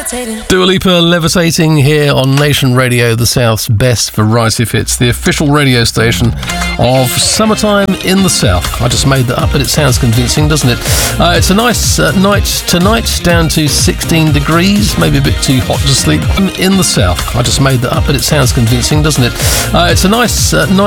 Dua Lipa levitating here on Nation Radio, the South's best variety of hits, the official radio station of Summertime in the South. I just made that up, but it sounds convincing, doesn't it? It's a nice night tonight, down to 16 degrees, maybe a bit too hot to sleep in the South. I just made that up, but it sounds convincing, doesn't it? It's a nice night.